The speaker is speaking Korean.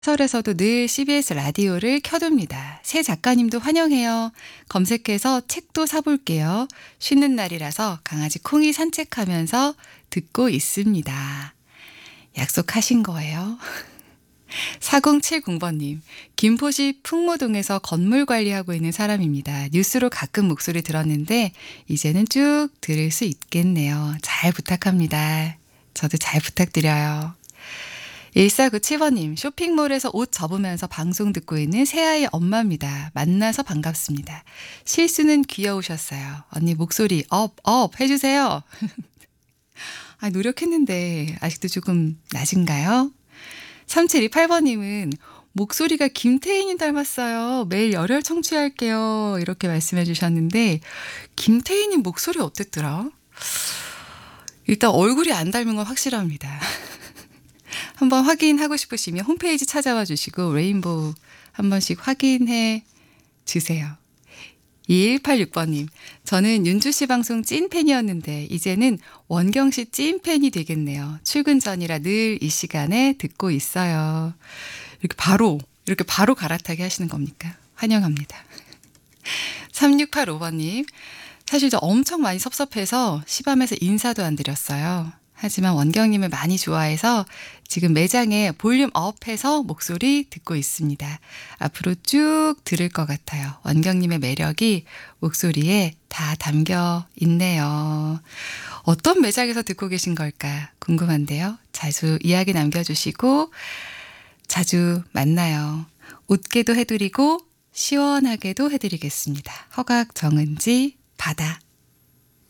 설에서도 늘 CBS 라디오를 켜둡니다. 새 작가님도 환영해요. 검색해서 책도 사볼게요. 쉬는 날이라서 강아지 콩이 산책하면서 듣고 있습니다. 약속하신 거예요? 4070번님, 김포시 풍무동에서 건물 관리하고 있는 사람입니다. 뉴스로 가끔 목소리 들었는데 이제는 쭉 들을 수 있겠네요. 잘 부탁합니다. 저도 잘 부탁드려요. 1497번님, 쇼핑몰에서 옷 접으면서 방송 듣고 있는 새아이 엄마입니다. 만나서 반갑습니다. 실수는 귀여우셨어요. 언니 목소리 업 해주세요. 아, 노력했는데 아직도 조금 낮은가요? 3728번님은 목소리가 김태희님 닮았어요. 매일 열혈 청취할게요. 이렇게 말씀해 주셨는데 김태희님 목소리 어땠더라? 일단 얼굴이 안 닮은 건 확실합니다. 한번 확인하고 싶으시면 홈페이지 찾아와 주시고 레인보우 한 번씩 확인해 주세요. 2186번님, 저는 윤주 씨 방송 찐팬이었는데 이제는 원경 씨 찐팬이 되겠네요. 출근 전이라 늘 이 시간에 듣고 있어요. 이렇게 바로 갈아타게 하시는 겁니까? 환영합니다. 3685번님, 사실 저 엄청 많이 섭섭해서 시밤에서 인사도 안 드렸어요. 하지만 원경님을 많이 좋아해서 지금 매장에 볼륨 업해서 목소리 듣고 있습니다. 앞으로 쭉 들을 것 같아요. 원경님의 매력이 목소리에 다 담겨 있네요. 어떤 매장에서 듣고 계신 걸까 궁금한데요. 자주 이야기 남겨주시고 자주 만나요. 웃게도 해드리고 시원하게도 해드리겠습니다. 허각 정은지 바다.